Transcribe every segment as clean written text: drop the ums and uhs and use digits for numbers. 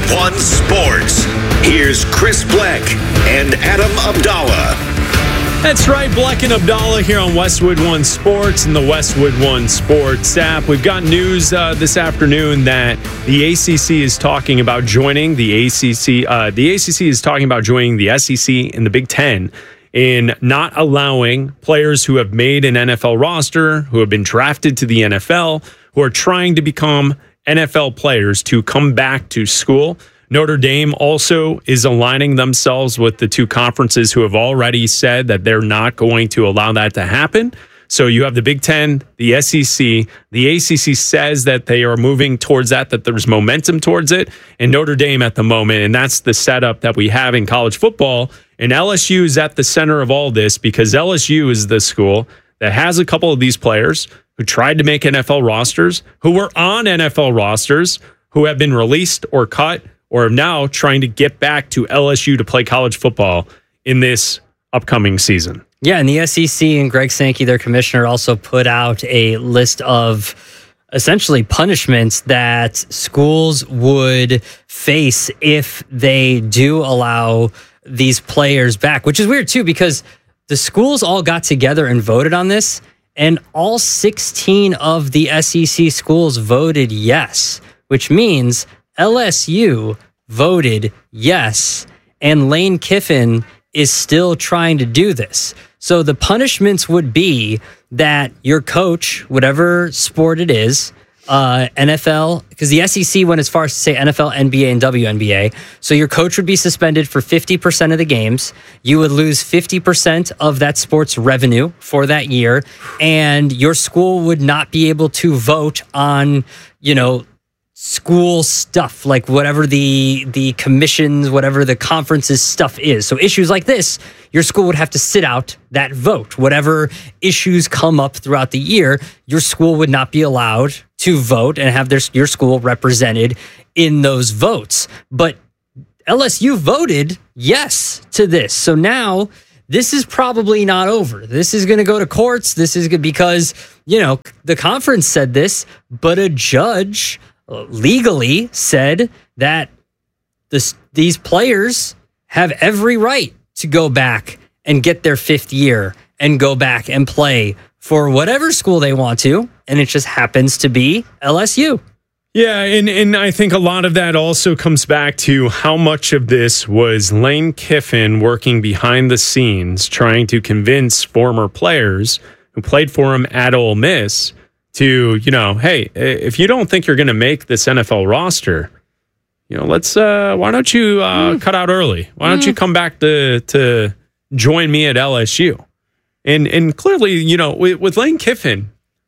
One Sports. Here's Chris Bleck and Adam Abdallah. That's right, Bleck and Abdallah here on Westwood One Sports and the Westwood One Sports app. We've got news this afternoon that the ACC is talking about joining the ACC. The ACC is talking about joining the SEC and the Big Ten in not allowing players who have made an NFL roster, who have been drafted to the NFL, who are trying to become NFL players to come back to school. Notre Dame also is aligning themselves with the two conferences who have already said that they're not going to allow that to happen. So you have the Big Ten, the SEC. The ACC says that they are moving towards that there's momentum towards it, and Notre Dame at the moment. And that's the setup that we have in college football. And LSU is at the center of all this because LSU is the school that has a couple of these players who tried to make NFL rosters, who were on NFL rosters, who have been released or cut, or are now trying to get back to LSU to play college football in this upcoming season. Yeah, and the SEC and Greg Sankey, their commissioner, also put out a list of essentially punishments that schools would face if they do allow these players back, which is weird too, because the schools all got together and voted on this, and all 16 of the SEC schools voted yes, which means LSU voted yes, and Lane Kiffin is still trying to do this. So the punishments would be that your coach, whatever sport it is, NFL, because the SEC went as far as to say NFL, NBA, and WNBA. So your coach would be suspended for 50% of the games. You would lose 50% of that sport's revenue for that year. And your school would not be able to vote on, school stuff, like whatever the commissions, whatever the conference's stuff is. So issues like this, your school would have to sit out that vote. Whatever issues come up throughout the year, your school would not be allowed to vote and have your school represented in those votes. But LSU voted yes to this. So now this is probably not over. This is going to go to courts. This is because, the conference said this, but a judge legally said that these players have every right to go back and get their fifth year and go back and play for whatever school they want to. And it just happens to be LSU. Yeah, and I think a lot of that also comes back to how much of this was Lane Kiffin working behind the scenes, trying to convince former players who played for him at Ole Miss to, hey, if you don't think you're going to make this NFL roster, let's, why don't you cut out early? Why don't you come back to join me at LSU? And clearly, with Lane Kiffin,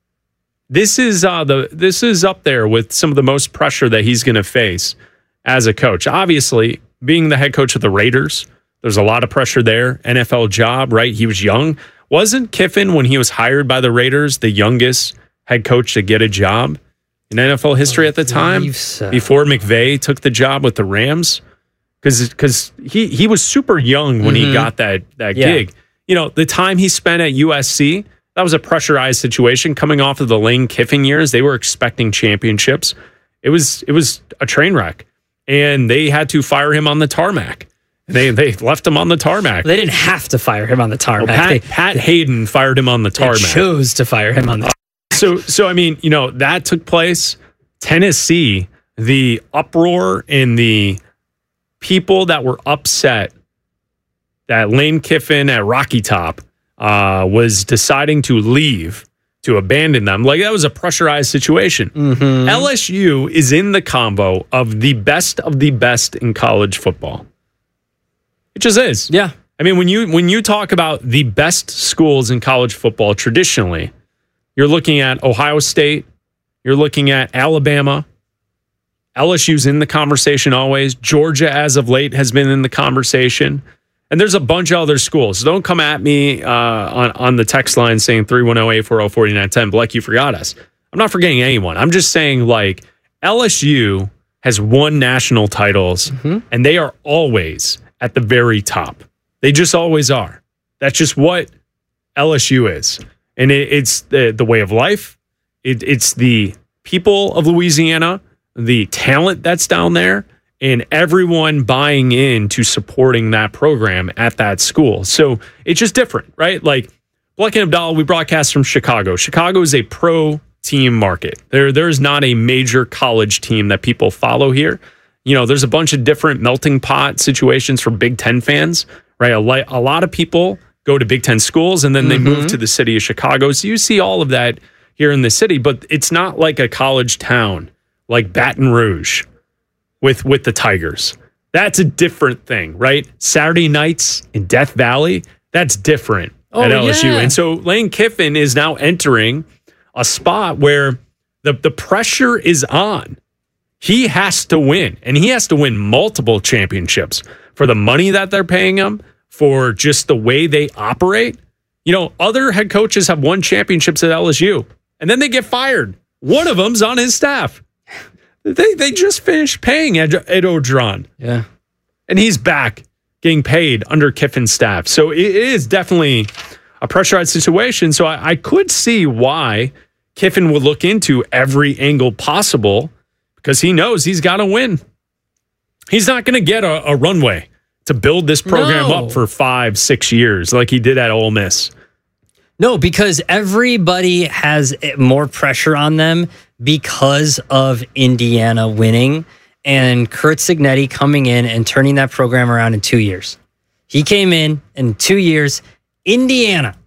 this is up there with some of the most pressure that he's going to face as a coach. Obviously, being the head coach of the Raiders, there's a lot of pressure there. NFL job, right? He was young. Wasn't Kiffin, when he was hired by the Raiders, the youngest head coach to get a job in NFL history at the time, so. Before McVay took the job with the Rams? Because he was super young when he got that gig. The time he spent at USC, that was a pressurized situation coming off of the Lane Kiffin years. They were expecting championships. It was a train wreck, and they had to fire him on the tarmac. They left him on the tarmac. They didn't have to fire him on the tarmac. Well, Pat Hayden fired him on the tarmac. They chose to fire him on the tarmac. So I mean, that took place. Tennessee, the uproar and the people that were upset that Lane Kiffin at Rocky Top was deciding to leave, to abandon them. Like, that was a pressurized situation. LSU is in the combo of the best in college football. It just is. Yeah. I mean, when you talk about the best schools in college football traditionally, you're looking at Ohio State, you're looking at Alabama. LSU's in the conversation always. Georgia, as of late, has been in the conversation. And there's a bunch of other schools. So don't come at me on the text line saying 310-840-4910. Bleck, you forgot us. I'm not forgetting anyone. I'm just saying, LSU has won national titles, and they are always at the very top. They just always are. That's just what LSU is. And it's the way of life. It's the people of Louisiana, the talent that's down there, and everyone buying into supporting that program at that school. So it's just different, right? Like Black and Abdallah, we broadcast from Chicago. Chicago is a pro team market. There's not a major college team that people follow here. There's a bunch of different melting pot situations for Big Ten fans, right? A lot of people go to Big Ten schools and then they move to the city of Chicago. So you see all of that here in the city, but it's not like a college town like Baton Rouge with the Tigers. That's a different thing, right? Saturday nights in Death Valley, that's different at LSU. Yeah. And so Lane Kiffin is now entering a spot where the pressure is on. He has to win, and he has to win multiple championships for the money that they're paying him, for just the way they operate. Other head coaches have won championships at LSU, and then they get fired. One of them's on his staff. They just finished paying Ed Orgeron. Yeah. And he's back getting paid under Kiffin's staff. So it is definitely a pressurized situation. So I could see why Kiffin would look into every angle possible, because he knows he's got to win. He's not going to get a runway to build this program up for 5-6 years like he did at Ole Miss. No, because everybody has more pressure on them because of Indiana winning and Curt Cignetti coming in and turning that program around in 2 years. He came in 2 years. Indiana,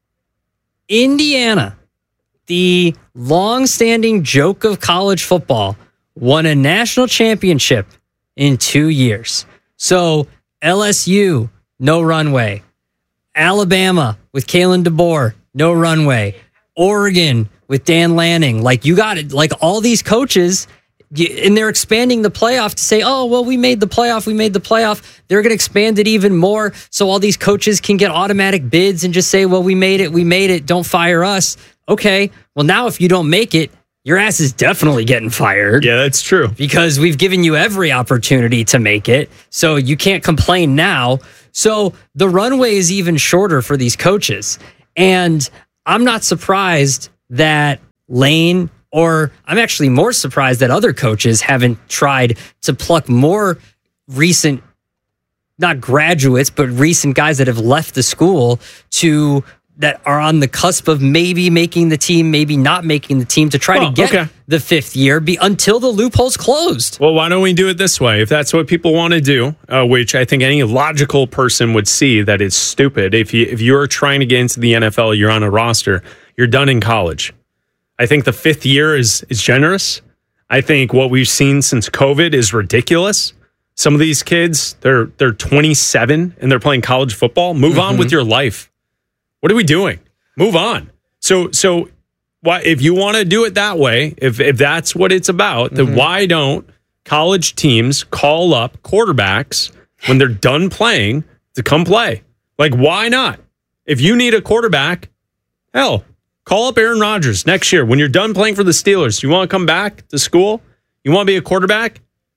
the long-standing joke of college football, won a national championship in 2 years. So LSU, no runway. Alabama with Kalen DeBoer, no runway. Oregon with Dan Lanning. Like, you got it. Like, all these coaches, and they're expanding the playoff to say, oh, well, we made the playoff. They're going to expand it even more so all these coaches can get automatic bids and just say, well, we made it. Don't fire us. Okay, well, now if you don't make it, your ass is definitely getting fired. Yeah, that's true. Because we've given you every opportunity to make it, so you can't complain now. So the runway is even shorter for these coaches. And I'm not surprised that Lane, or I'm actually more surprised that other coaches haven't tried to pluck more recent, not graduates, but recent guys that have left the school that are on the cusp of maybe making the team, maybe not making the team, to try to get the fifth year until the loophole's closed. Well, why don't we do it this way? If that's what people want to do, which I think any logical person would see that it's stupid. If you're trying to get into the NFL, you're on a roster, you're done in college. I think the fifth year is generous. I think what we've seen since COVID is ridiculous. Some of these kids, they're 27 and they're playing college football. Move on with your life. What are we doing? Move on. So why, if you want to do it that way, if that's what it's about, then why don't college teams call up quarterbacks when they're done playing to come play? Like, why not? If you need a quarterback, hell, call up Aaron Rodgers next year. When you're done playing for the Steelers, you want to come back to school? You want to be a quarterback?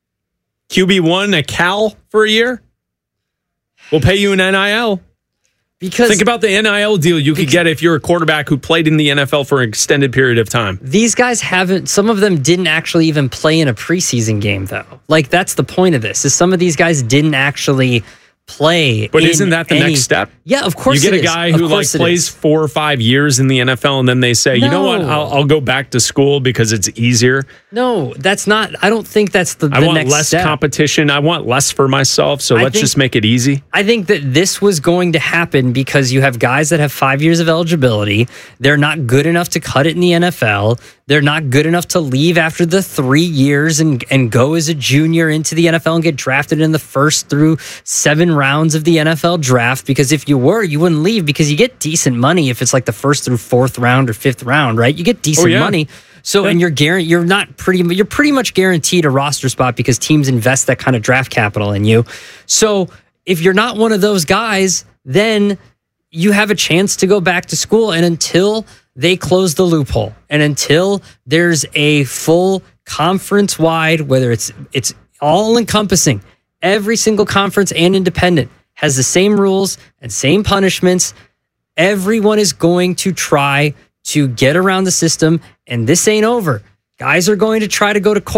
QB1 at Cal for a year? We'll pay you an NIL. Because think about the NIL deal you could get if you're a quarterback who played in the NFL for an extended period of time. These guys some of them didn't actually even play in a preseason game, though. Like, that's the point of this, is some of these guys didn't actually play. But isn't that the next step? Yeah, of course. You get a guy who plays 4 or 5 years in the NFL, and then they say, you know what, I'll go back to school because it's easier. No, that's not. I don't think that's the next step. I want less competition. I want less for myself, so let's just make it easy. I think that this was going to happen because you have guys that have 5 years of eligibility. They're not good enough to cut it in the NFL. They're not good enough to leave after the 3 years and go as a junior into the NFL and get drafted in the first through 7 rounds of the NFL draft. Because if you were, you wouldn't leave, because you get decent money if it's like the 1st through 4th round or 5th round, right? You get decent money. So, and you're pretty much guaranteed a roster spot because teams invest that kind of draft capital in you. So if you're not one of those guys, then you have a chance to go back to school. And until they close the loophole, and until there's a full conference-wide, whether it's all-encompassing, every single conference and independent has the same rules and same punishments, everyone is going to try to get around the system, and this ain't over. Guys are going to try to go to court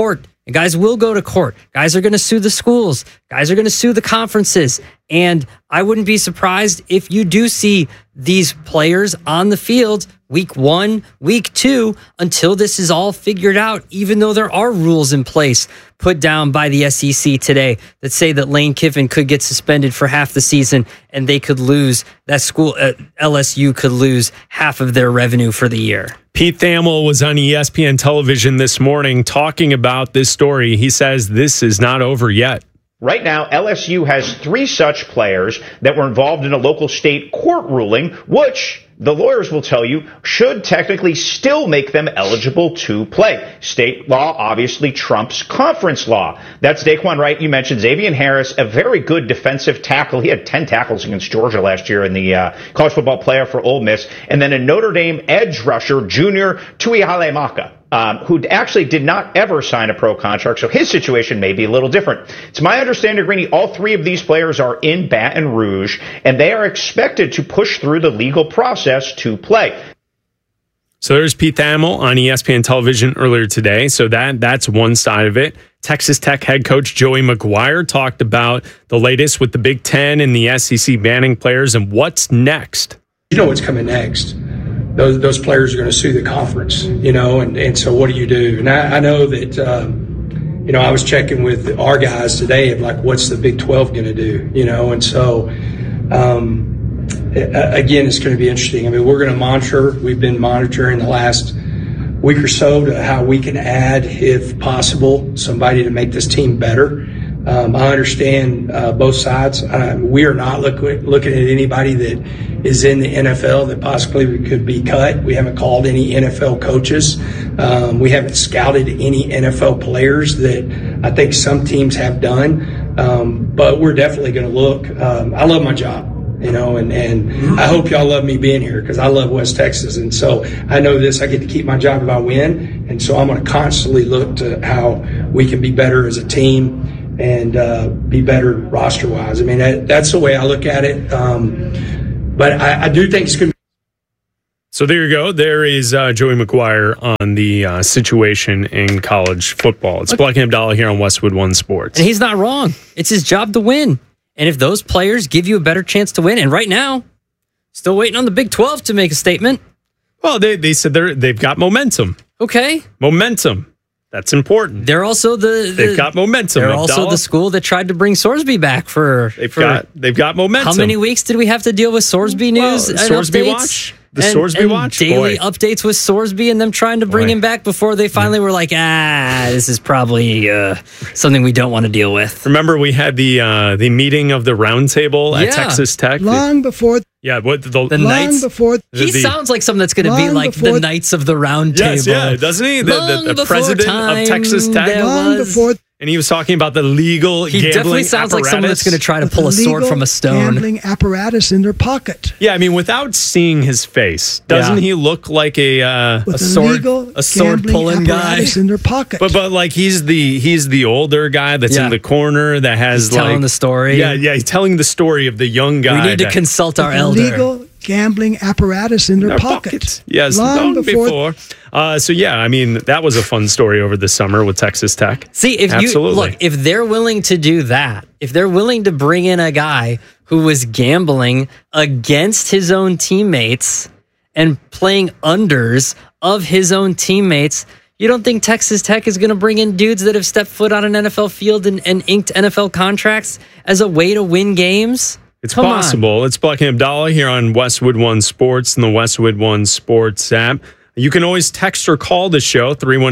And guys will go to court. Guys are going to sue the schools. Guys are going to sue the conferences. And I wouldn't be surprised if you do see these players on the field week 1, week 2, until this is all figured out, even though there are rules in place put down by the SEC today that say that Lane Kiffin could get suspended for half the season and they could lose, that school, LSU could lose half of their revenue for the year. Pete Thamel was on ESPN television this morning talking about this story. He says this is not over yet. Right now, LSU has 3 such players that were involved in a local state court ruling, which the lawyers will tell you should technically still make them eligible to play. State law obviously trumps conference law. That's Daquan Wright. You mentioned Xavier Harris, a very good defensive tackle. He had 10 tackles against Georgia last year in the college football playoff for Ole Miss. And then a Notre Dame edge rusher, junior Tuihale Maka. Who actually did not ever sign a pro contract, so his situation may be a little different. It's my understanding, Greeny, all 3 of these players are in Baton Rouge, and they are expected to push through the legal process to play. So there's Pete Thamel on ESPN television earlier today. So that's one side of it. Texas Tech head coach Joey McGuire talked about the latest with the Big Ten and the SEC banning players and what's next. You know what's coming next. Those players are going to sue the conference, and so what do you do? And I know that, I was checking with our guys today of like, what's the Big 12 going to do, and so, again, it's going to be interesting. I mean, we're going to monitor. We've been monitoring the last week or so to how we can add, if possible, somebody to make this team better. I understand both sides. We are not looking at anybody that is in the NFL that possibly could be cut. We haven't called any NFL coaches. We haven't scouted any NFL players that I think some teams have done. But we're definitely going to look. I love my job. And I hope y'all love me being here because I love West Texas. And so I know this, I get to keep my job if I win. And so I'm going to constantly look to how we can be better as a team and be better roster-wise. I mean, that's the way I look at it. But I do think it's going to be. So there you go. There is Joey McGuire on the situation in college football. It's Black and Abdallah here on Westwood One Sports. And he's not wrong. It's his job to win. And if those players give you a better chance to win, and right now, still waiting on the Big 12 to make a statement. Well, they said they've got momentum. Okay. Momentum. That's important. They're also they've got momentum. They're also the school that tried to bring Sorsby back for. They've got momentum. How many weeks did we have to deal with Sorsby news? Well, Sorsby updates? Watch. The Sorsby Watch. Daily updates with Sorsby and them trying to bring him back before they finally were like, this is probably something we don't want to deal with. Remember, we had the meeting of the roundtable at Texas Tech long before. Yeah, what the Knights before. He sounds like something that's going to be like the Knights of the Round Table. Yes, yeah, doesn't he? The president of Texas Tech. Long before. And he was talking about the legal he gambling definitely sounds apparatus. like someone that's going to try to pull a sword from a stone. Gambling apparatus in their pocket. Yeah, I mean, without seeing his face, doesn't he look like a sword pulling guy in their pocket? But like he's the older guy that's in the corner that has telling the story. Yeah, he's telling the story of the young guy. We need to consult our elder. Legal gambling apparatus in their pocket. Yes, long before. So yeah, I mean, that was a fun story over the summer with Texas Tech. See, if they're willing to do that, if they're willing to bring in a guy who was gambling against his own teammates and playing unders of his own teammates, you don't think Texas Tech is going to bring in dudes that have stepped foot on an NFL field and inked NFL contracts as a way to win games? It's possible. It's Black and Abdallah here on Westwood One Sports and the Westwood One Sports app. You can always text or call the show,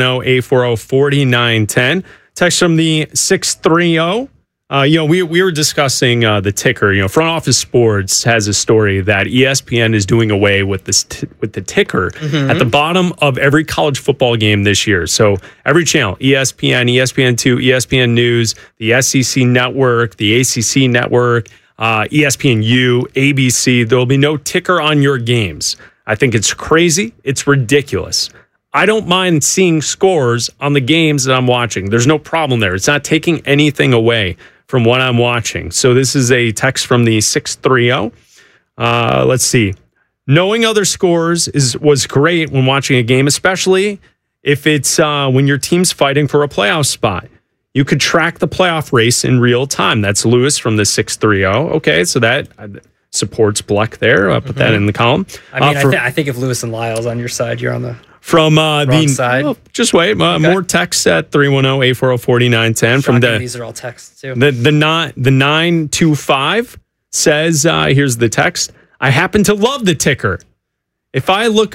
310-840-4910. Text from the 630. We were discussing the ticker. Front Office Sports has a story that ESPN is doing away with with the ticker at the bottom of every college football game this year. So every channel, ESPN, ESPN2, ESPN News, the SEC Network, the ACC Network, ESPNU, ABC, there will be no ticker on your games. I think it's crazy. It's ridiculous. I don't mind seeing scores on the games that I'm watching. There's no problem there. It's not taking anything away from what I'm watching. So this is a text from the 630. Let's see. Knowing other scores was great when watching a game, especially if it's when your team's fighting for a playoff spot. You could track the playoff race in real time. That's Lewis from the 630. Okay, so that supports Bleck there. I'll put that in the column. I mean, I think if Lewis and Lyle's on your side, you're on the from wrong side. Oh, just wait. More texts at 310-840-4910 from the. These are all texts too. The 925 says, here's the text. I happen to love the ticker. If I look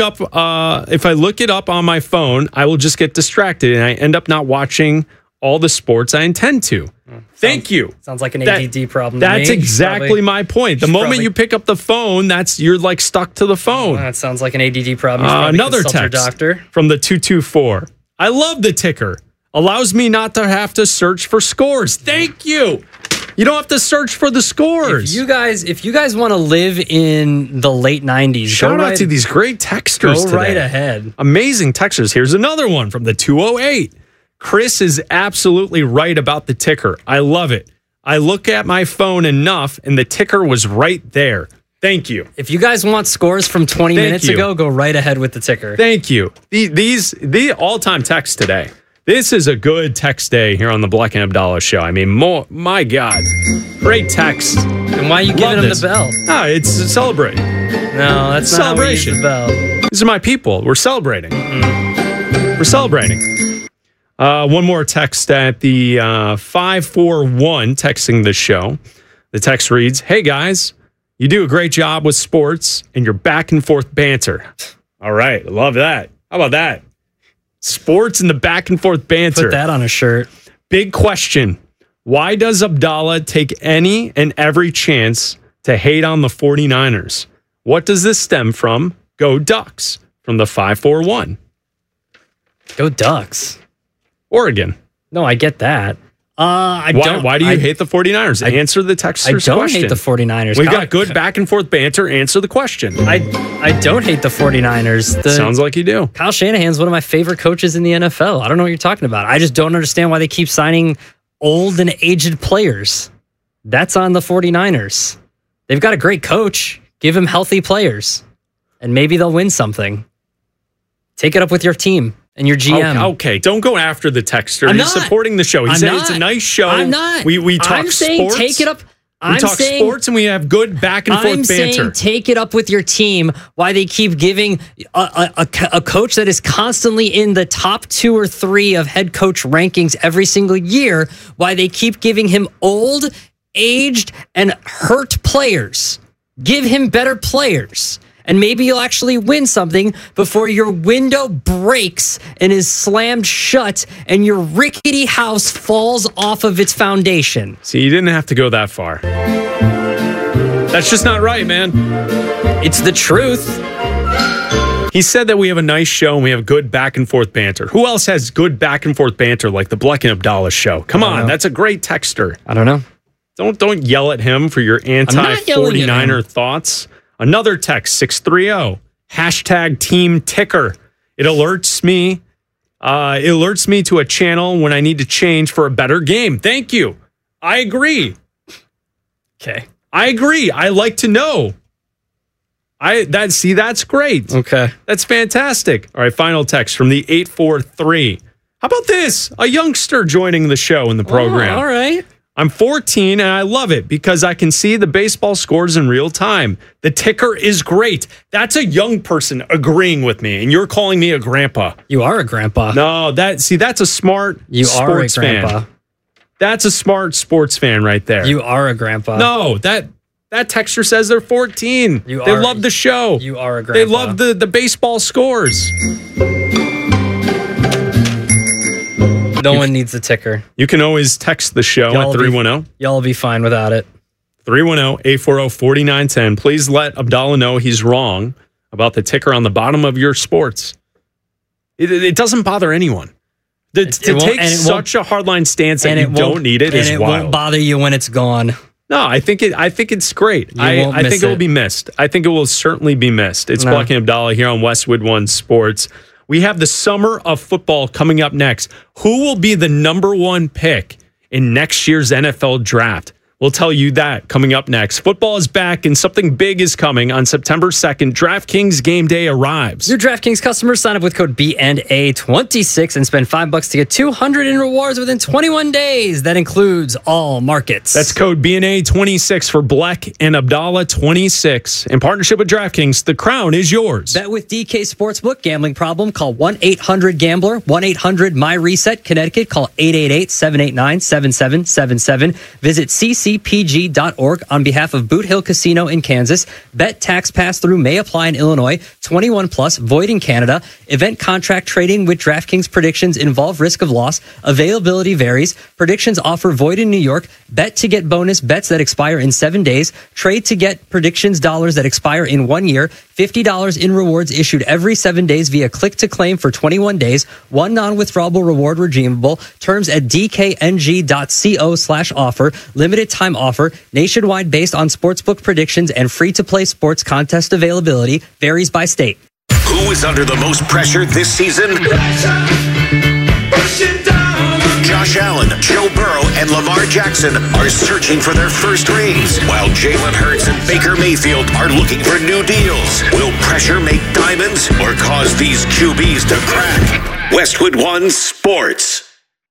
it up on my phone, I will just get distracted and I end up not watching all the sports I intend to. Thank you. Sounds like an ADD problem. That's exactly my point. The moment you pick up the phone, you're like stuck to the phone. That sounds like an ADD problem. Another text doctor from the 224. I love the ticker. Allows me not to have to search for scores. Thank you. You don't have to search for the scores. If you guys want to live in the late 90s, shout out to these great texters today. Go right ahead. Amazing texters. Here's another one from the 208. Chris is absolutely right about the ticker. I love it. I look at my phone enough, and the ticker was right there. Thank you. If you guys want scores from 20 minutes ago, go right ahead with the ticker. Thank you. The all-time text today. This is a good text day here on the Bleck and Abdallah show. I mean, my God. Great text. And why are you giving them the bell? No, it's a celebration. No, that's not celebration. How we use the bell. These are my people. We're celebrating. We're celebrating. One more text at the 541 texting the show. The text reads, hey guys, you do a great job with sports and your back and forth banter. All right. Love that. How about that? Sports and the back and forth banter. Put that on a shirt. Big question. Why does Abdallah take any and every chance to hate on the 49ers? What does this stem from? Go Ducks from the 541. Go Ducks. Oregon. No, I get that. Why do you hate the 49ers? Answer the texter's question. I don't hate the 49ers. We've got good back and forth banter. Answer the question. I don't hate the 49ers. Sounds like you do. Kyle Shanahan's one of my favorite coaches in the NFL. I don't know what you're talking about. I just don't understand why they keep signing old and aged players. That's on the 49ers. They've got a great coach. Give him healthy players, and maybe they'll win something. Take it up with your team and your GM. Okay, don't go after the texter. He's supporting the show. He said it's a nice show. I'm not. We talk sports. Take it up. We talk sports and we have good back and forth banter. I'm saying take it up with your team. Why they keep giving a coach that is constantly in the top 2 or 3 of head coach rankings every single year, why they keep giving him old, aged, and hurt players. Give him better players. And maybe you'll actually win something before your window breaks and is slammed shut and your rickety house falls off of its foundation. See, you didn't have to go that far. That's just not right, man. It's the truth. He said that we have a nice show and we have good back and forth banter. Who else has good back and forth banter like the Bleck and Abdallah show? Come on, that's a great texter. I don't know. Don't yell at him for your anti-49er thoughts. Another text, 630, hashtag team ticker. It alerts me to a channel when I need to change for a better game. Thank you. I agree. Okay. I agree. I like to know. That's great. Okay. That's fantastic. All right, final text from the 843. How about this? A youngster joining the show in the program. All right. I'm 14 and I love it because I can see the baseball scores in real time. The ticker is great. That's a young person agreeing with me, and you're calling me a grandpa. You are a grandpa. No, that's a smart sports fan. That's a smart sports fan right there. You are a grandpa. No, that texter says they're 14. They love the show. You are a grandpa. They love the baseball scores. No one needs a ticker. You can always text the show at 310. Y'all will be fine without it. 310-840-4910. Please let Abdallah know he's wrong about the ticker on the bottom of your sports. It doesn't bother anyone. To take such a hardline stance that you don't need it is wild. And it won't bother you when it's gone. No, I think it's great. I think it will be missed. I think it will certainly be missed. It's Bleck and Abdallah here on Westwood One Sports. We have the summer of football coming up next. Who will be the number 1 pick in next year's NFL draft? We'll tell you that coming up next. Football is back and something big is coming on September 2nd. DraftKings Game Day arrives. New DraftKings customers sign up with code BNA26 and spend $5 to get $200 in rewards within 21 days. That includes all markets. That's code BNA26 for Black and Abdallah 26. In partnership with DraftKings, the crown is yours. Bet with DK Sportsbook. Gambling problem? Call 1-800-GAMBLER. 1-800-MY-RESET. Connecticut. Call 888-789-7777. Visit ccpg.org on behalf of Boot Hill Casino in Kansas. Bet tax pass-through may apply in Illinois. 21 plus, void in Canada. Event contract trading with DraftKings predictions involve risk of loss. Availability varies. Predictions offer void in New York. Bet to get bonus bets that expire in 7 days. Trade to get predictions dollars that expire in 1 year. $50 in rewards issued every 7 days via click to claim for 21 days. One non-withdrawable reward redeemable. Terms at dkng.co/offer. Limited time offer. Nationwide based on sportsbook predictions and free-to-play sports contest availability. Varies by state. Who is under the most pressure this season? Josh Allen, Joe Burrow, and Lamar Jackson are searching for their first rings, while Jalen Hurts and Baker Mayfield are looking for new deals. Will pressure make diamonds or cause these QBs to crack? Westwood One Sports.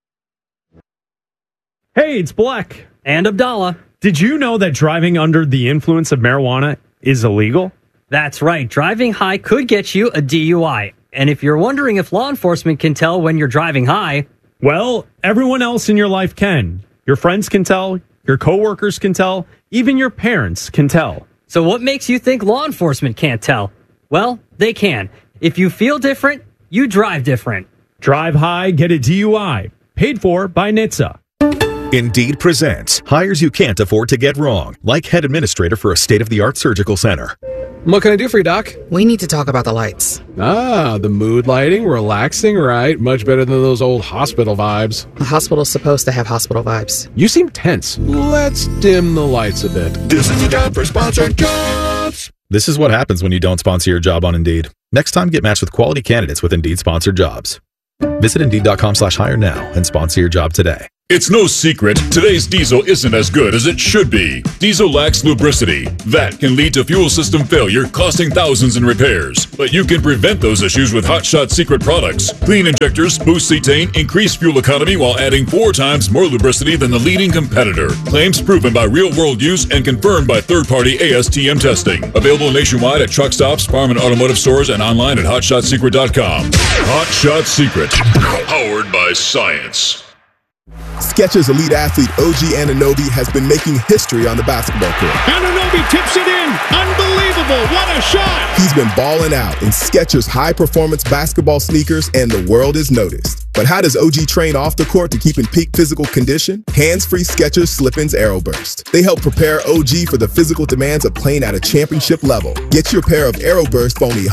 Hey, it's Black. And Abdallah. Did you know that driving under the influence of marijuana is illegal? That's right. Driving high could get you a DUI. And if you're wondering if law enforcement can tell when you're driving high, well, everyone else in your life can. Your friends can tell, your coworkers can tell, even your parents can tell. So what makes you think law enforcement can't tell? Well, they can. If you feel different, you drive different. Drive high, get a DUI. Paid for by NHTSA. Indeed presents hires you can't afford to get wrong, like head administrator for a state-of-the-art surgical center. What can I do for you, Doc? We need to talk about the lights. Ah, the mood lighting, relaxing, right? Much better than those old hospital vibes. The hospital's supposed to have hospital vibes. You seem tense. Let's dim the lights a bit. This is the time for sponsored jobs. This is what happens when you don't sponsor your job on Indeed. Next time, get matched with quality candidates with Indeed sponsored jobs. Visit Indeed.com/hire now and sponsor your job today. It's no secret, today's diesel isn't as good as it should be. Diesel lacks lubricity. That can lead to fuel system failure, costing thousands in repairs. But you can prevent those issues with Hot Shot Secret products. Clean injectors, boost cetane, increase fuel economy while adding 4 times more lubricity than the leading competitor. Claims proven by real-world use and confirmed by third-party ASTM testing. Available nationwide at truck stops, farm and automotive stores, and online at HotShotSecret.com. Hot Shot Secret, powered by science. Skechers elite athlete OG Anunoby has been making history on the basketball court. Anunoby tips it in. Unbelievable. What a shot. He's been balling out in Skechers high-performance basketball sneakers, and the world has noticed. But how does OG train off the court to keep in peak physical condition? Hands-free Skechers Slip-ins Aeroburst. They help prepare OG for the physical demands of playing at a championship level. Get your pair of Aeroburst for only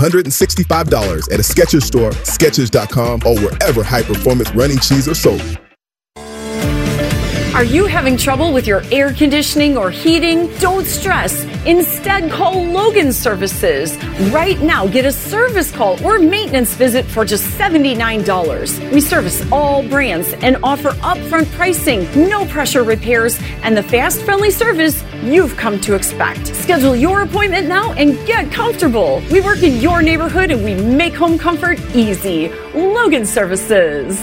$165 at a Skechers store, Skechers.com, or wherever high-performance running shoes are sold. Are you having trouble with your air conditioning or heating? Don't stress. Instead, call Logan Services. Right now, get a service call or maintenance visit for just $79. We service all brands and offer upfront pricing, no pressure repairs, and the fast, friendly service you've come to expect. Schedule your appointment now and get comfortable. We work in your neighborhood and we make home comfort easy. Logan Services.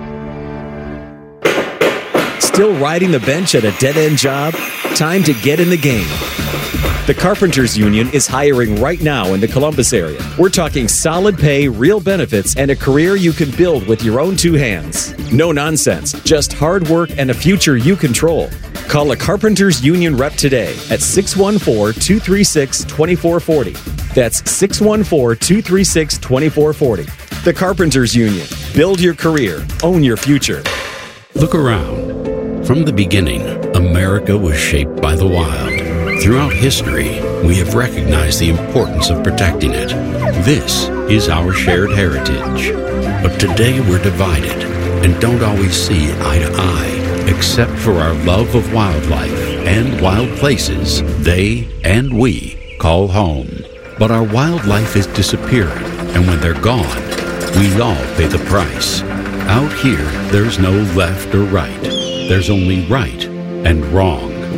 Still riding the bench at a dead-end job? Time to get in the game. The Carpenters Union is hiring right now in the Columbus area. We're talking solid pay, real benefits, and a career you can build with your own 2 hands. No nonsense, just hard work and a future you control. Call a Carpenters Union rep today at 614-236-2440. That's 614-236-2440. The Carpenters Union. Build your career. Own your future. Look around. From the beginning, America was shaped by the wild. Throughout history, we have recognized the importance of protecting it. This is our shared heritage. But today we're divided and don't always see eye to eye, except for our love of wildlife and wild places they and we call home. But our wildlife is disappearing, and when they're gone, we all pay the price. Out here, there's no left or right. There's only right and wrong.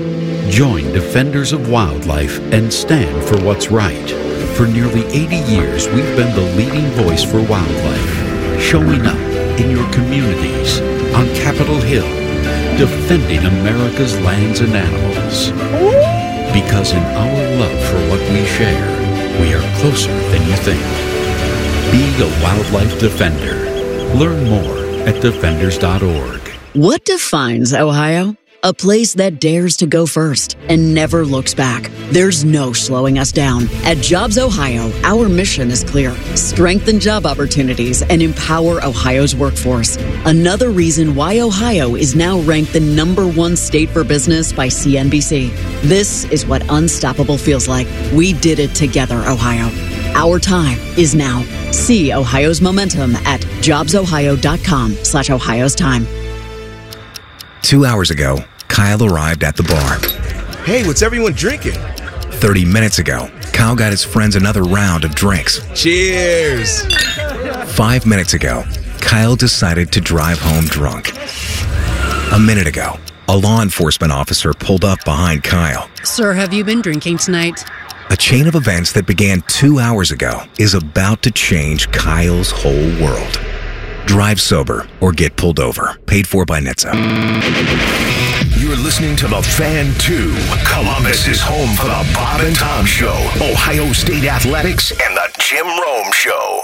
Join Defenders of Wildlife and stand for what's right. For nearly 80 years, we've been the leading voice for wildlife, showing up in your communities, on Capitol Hill, defending America's lands and animals. Because in our love for what we share, we are closer than you think. Be a wildlife defender. Learn more at defenders.org. What defines Ohio? A place that dares to go first and never looks back. There's no slowing us down. At Jobs Ohio, our mission is clear. Strengthen job opportunities and empower Ohio's workforce. Another reason why Ohio is now ranked the #1 state for business by CNBC. This is what unstoppable feels like. We did it together, Ohio. Our time is now. See Ohio's momentum at jobsohio.com/Ohio's time. 2 hours ago, Kyle arrived at the bar. Hey, what's everyone drinking? 30 minutes ago, Kyle got his friends another round of drinks. Cheers! 5 minutes ago, Kyle decided to drive home drunk. A minute ago, a law enforcement officer pulled up behind Kyle. Sir, have you been drinking tonight? A chain of events that began 2 hours ago is about to change Kyle's whole world. Drive sober or get pulled over. Paid for by NHTSA. You're listening to The Fan 2. Columbus is home for the Bob and Tom Show, Ohio State Athletics, and the Jim Rome Show.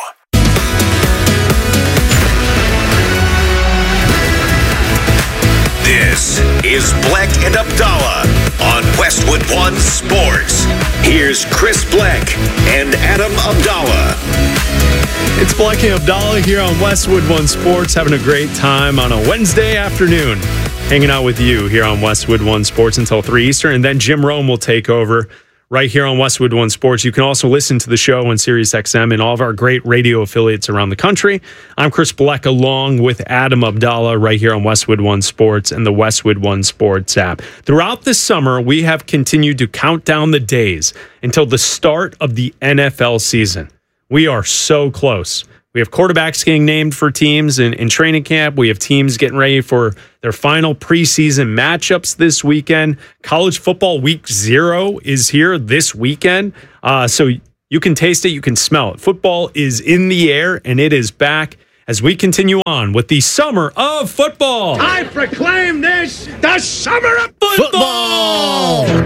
This is Black and Abdallah on Westwood One Sports. Here's Chris Black and Adam Abdallah. It's Black and Abdallah here on Westwood One Sports, having a great time on a Wednesday afternoon, hanging out with you here on Westwood One Sports until 3 Eastern, and then Jim Rome will take over right here on Westwood One Sports. You can also listen to the show on Sirius XM and all of our great radio affiliates around the country. I'm Chris Black along with Adam Abdallah right here on Westwood One Sports and the Westwood One Sports app. Throughout this summer, we have continued to count down the days until the start of the NFL season. We are so close. We have quarterbacks getting named for teams in training camp. We have teams getting ready for their final preseason matchups this weekend. College football week 0 is here this weekend. So you can taste it. You can smell it. Football is in the air, and it is back as we continue on with the summer of football. I proclaim this the summer of football! What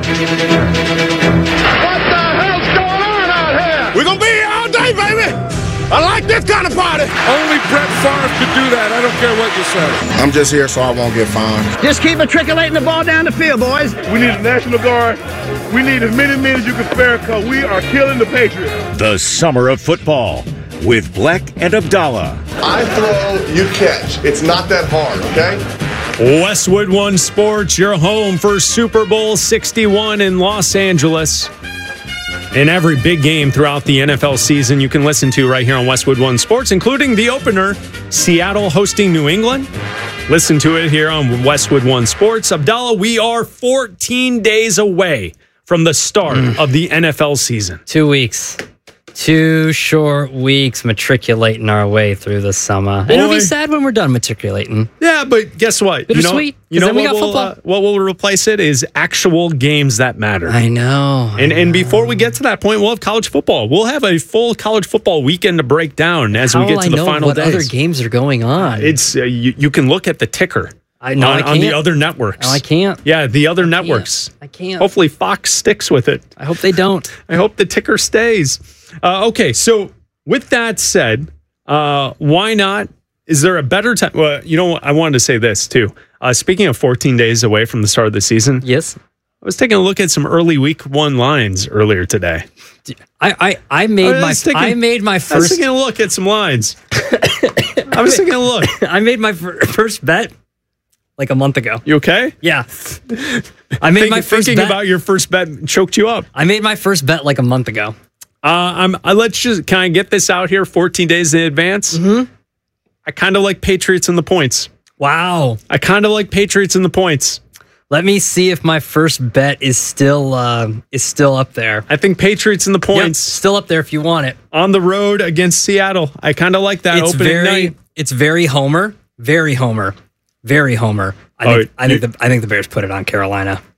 the hell's going on out here? We're going to be here all day, baby! I like this kind of party. Only Brett Favre could do that. I don't care what you say. I'm just here so I won't get fined. Just keep matriculating the ball down the field, boys. We need a National Guard. We need as many men as you can spare because we are killing the Patriots. The summer of football with Black and Abdallah. I throw, you catch. It's not that hard, okay? Westwood One Sports, your home for Super Bowl 61 in Los Angeles. And every big game throughout the NFL season you can listen to right here on Westwood One Sports, including the opener, Seattle hosting New England. Listen to it here on Westwood One Sports. Abdallah, we are 14 days away from the start of the NFL season. 2 weeks. 2 short weeks matriculating our way through the summer. And it'll be sad when we're done matriculating. Yeah, but guess what? Bittersweet. You know we what got football. What will replace it is actual games that matter. I know. And before we get to that point, we'll have college football. We'll have a full college football weekend to break down as we get to the final days. What other games are going on? It's you can look at the ticker. I can't. On the other networks. No, I can't. Yeah, the other networks. I can't. Hopefully Fox sticks with it. I hope they don't. I hope the ticker stays. Okay, so with that said, why not? Is there a better time? Well, you know what? I wanted to say this too. Speaking of 14 days away from the start of the season. Yes. I was taking a look at some early week 1 lines earlier today. I made my first. I was taking a look at some lines. I was taking a look. I made my first bet like a month ago. You okay? Yeah. I made my first thinking bet. about your first bet choked you up. I made my first bet like a month ago. Can I get this out here 14 days in advance? Mm-hmm. I kind of like Patriots in the points. Wow. I kind of like Patriots in the points. Let me see if my first bet is still up there. I think Patriots in the points. Yep, still up there if you want it. On the road against Seattle. I kind of like that opening night. It's very Homer. Very Homer. Very Homer. I think the Bears put it on Carolina.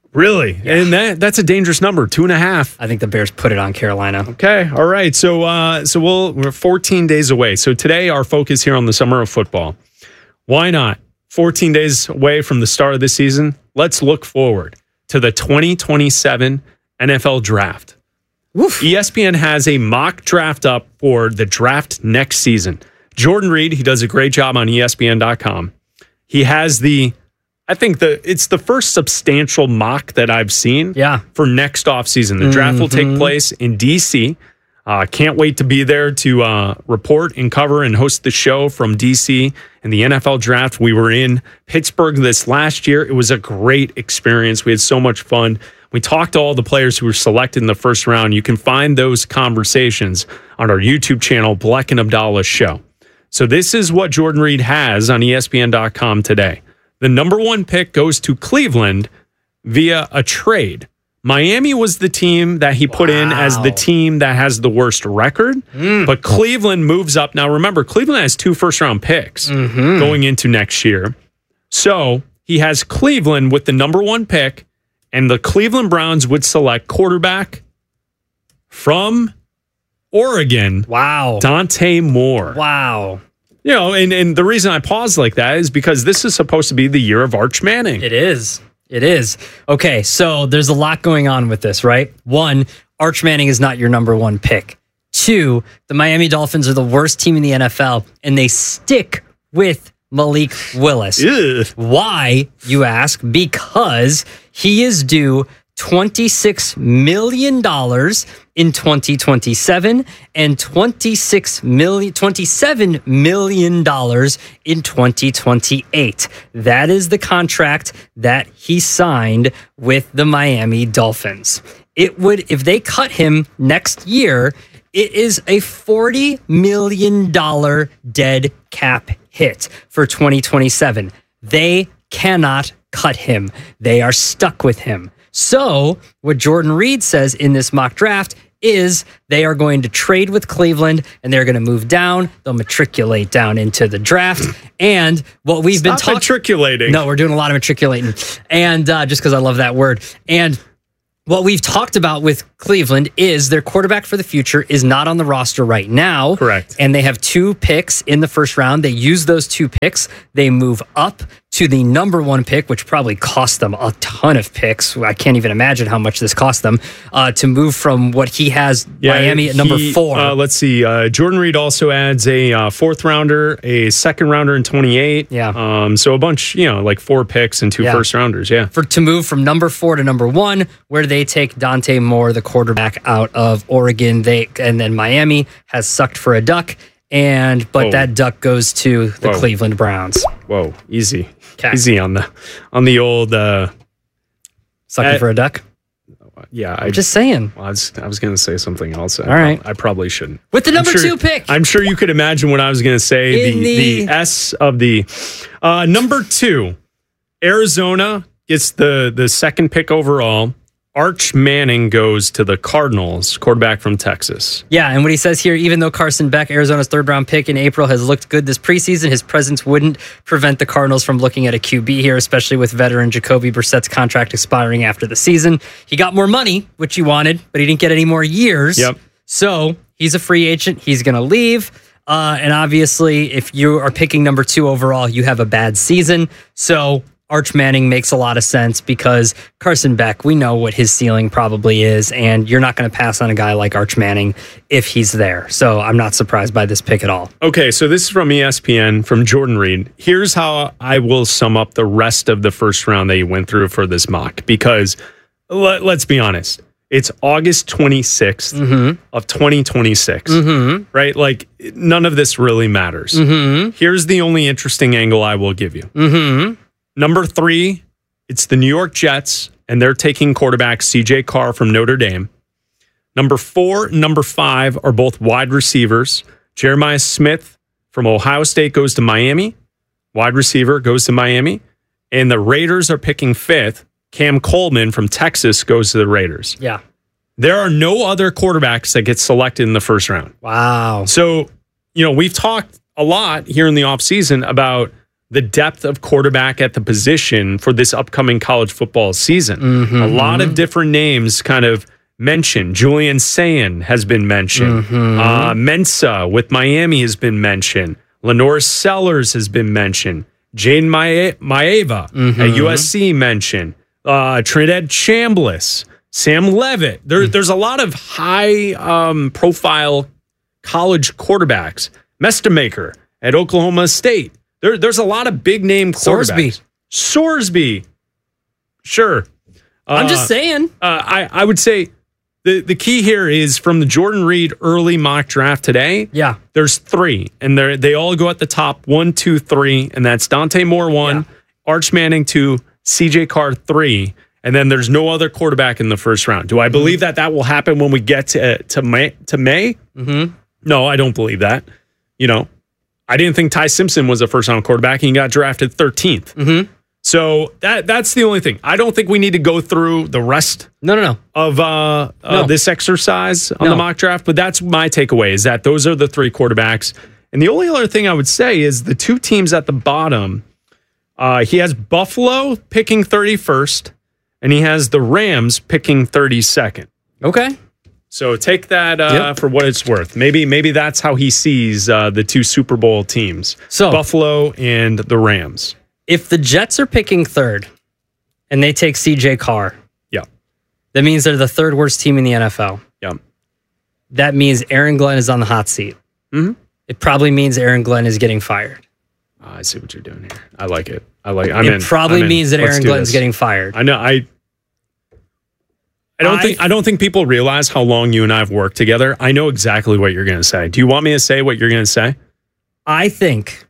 Really? Yeah. And that's a dangerous number, 2.5. I think the Bears put it on Carolina. Okay. All right. So we're 14 days away. So today our focus here on the summer of football. Why not? 14 days away from the start of the season. Let's look forward to the 2027 NFL Draft. Oof. ESPN has a mock draft up for the draft next season. Jordan Reed, he does a great job on ESPN.com. He has it's the first substantial mock that I've seen for next offseason. The draft will take place in D.C. Can't wait to be there to report and cover and host the show from D.C. and the NFL Draft. We were in Pittsburgh this last year. It was a great experience. We had so much fun. We talked to all the players who were selected in the first round. You can find those conversations on our YouTube channel, Bleck and Abdallah Show. So this is what Jordan Reed has on ESPN.com today. The number 1 pick goes to Cleveland via a trade. Miami was the team that he put in as the team that has the worst record, but Cleveland moves up. Now, remember, Cleveland has 2 first-round picks going into next year. So he has Cleveland with the number 1 pick, and the Cleveland Browns would select quarterback from Oregon. Wow. Dante Moore. Wow. You know, and the reason I pause like that is because this is supposed to be the year of Arch Manning. It is. It is. Okay, so there's a lot going on with this, right? 1, Arch Manning is not your number 1 pick. 2, the Miami Dolphins are the worst team in the NFL, and they stick with Malik Willis. Ugh. Why, you ask? Because he is due $26 million in 2027 and $27 million in 2028. That is the contract that he signed with the Miami Dolphins. It would, if they cut him next year, it is a $40 million dead cap hit for 2027. They cannot cut him. They are stuck with him. So what Jordan Reed says in this mock draft is they are going to trade with Cleveland and they're going to move down. They'll matriculate down into the draft. And what we've been talking... matriculating. No, we're doing a lot of matriculating. And just because I love that word. And what we've talked about with Cleveland is their quarterback for the future is not on the roster right now. Correct. And they have 2 picks in the first round. They use those 2 picks. They move up to the number 1 pick, which probably cost them a ton of picks. I can't even imagine how much this cost them to move from what he has, Miami at number 4. Let's see. Jordan Reed also adds a 4th rounder, a 2nd rounder in 28. Yeah. So a bunch, like 4 picks and 2 first rounders. Yeah. To move from number 4 to number 1, where they take Dante Moore, the quarterback out of Oregon. And then Miami has sucked for a duck. But that duck goes to the Cleveland Browns. Whoa, easy. Easy on the old sucking for a duck. Yeah, I'm just saying. Well, I was going to say something else. All right, I probably shouldn't. With the number 2 pick, I'm sure you could imagine what I was going to say. The S of the number 2, Arizona gets the 2nd pick overall. Arch Manning goes to the Cardinals, quarterback from Texas. Yeah, and what he says here, even though Carson Beck, Arizona's 3rd round pick in April, has looked good this preseason, his presence wouldn't prevent the Cardinals from looking at a QB here, especially with veteran Jacoby Brissett's contract expiring after the season. He got more money, which he wanted, but he didn't get any more years. Yep. So he's a free agent. He's going to leave. And obviously, if you are picking number 2 overall, you have a bad season. So Arch Manning makes a lot of sense because Carson Beck, we know what his ceiling probably is, and you're not going to pass on a guy like Arch Manning if he's there. So I'm not surprised by this pick at all. Okay, so this is from ESPN, from Jordan Reed. Here's how I will sum up the rest of the first round that you went through for this mock, because let's be honest. It's August 26th of 2026, right? Like, none of this really matters. Here's the only interesting angle I will give you. Number 3, it's the New York Jets, and they're taking quarterback CJ Carr from Notre Dame. Number 4 and number 5 are both wide receivers. Jeremiah Smith from Ohio State goes to Miami. Wide receiver goes to Miami. And the Raiders are picking 5th. Cam Coleman from Texas goes to the Raiders. Yeah. There are no other quarterbacks that get selected in the first round. Wow. So, we've talked a lot here in the offseason about the depth of quarterback at the position for this upcoming college football season. A lot of different names kind of mentioned. Julian Sayin has been mentioned. Mensa with Miami has been mentioned. Lenore Sellers has been mentioned. Jane Maeva at USC mentioned. Trinidad Chambliss, Sam Levitt. There's a lot of high profile college quarterbacks. Mestamaker at Oklahoma State. There's a lot of big name quarterbacks. Sorsby. Sure. I'm just saying. I would say the key here is from the Jordan Reed early mock draft today. Yeah. There's 3, and they all go at the top 1, 2, 3, and that's Dante Moore 1, Arch Manning 2, CJ Carr 3, and then there's no other quarterback in the first round. Do I believe that will happen when we get to May? No, I don't believe that. I didn't think Ty Simpson was a first-round quarterback, and he got drafted 13th. So that's the only thing. I don't think we need to go through the rest of this exercise on the mock draft, but that's my takeaway, is that those are the 3 quarterbacks. And the only other thing I would say is the 2 teams at the bottom, he has Buffalo picking 31st, and he has the Rams picking 32nd. Okay. So take that for what it's worth. Maybe that's how he sees the 2 Super Bowl teams, Buffalo and the Rams. If the Jets are picking 3rd and they take CJ Carr, that means they're the 3rd worst team in the NFL. That means Aaron Glenn is on the hot seat. It probably means Aaron Glenn is getting fired. I see what you're doing here. I like it. It probably means that Aaron Glenn's getting fired. I know. I don't think people realize how long you and I have worked together. I know exactly what you're going to say. Do you want me to say what you're going to say? I think.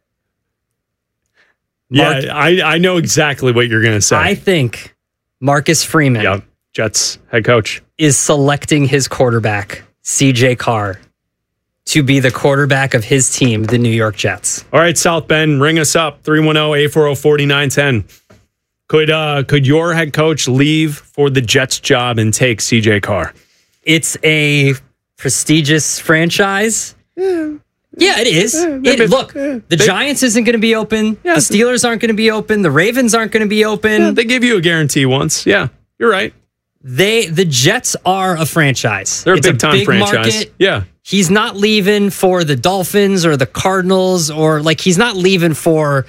I know exactly what you're going to say. I think Marcus Freeman, Jets head coach, is selecting his quarterback, CJ Carr, to be the quarterback of his team, the New York Jets. All right, South Bend, ring us up, 310-840-4910. Could your head coach leave for the Jets job and take CJ Carr? It's a prestigious franchise. Yeah, it is. The Giants isn't going to be open. The Steelers aren't going to be open. The Ravens aren't going to be open. They gave you a guarantee once. Yeah, you're right. The Jets are a franchise. They're a big-time franchise. Market. Yeah. He's not leaving for the Dolphins or the Cardinals, or he's not leaving for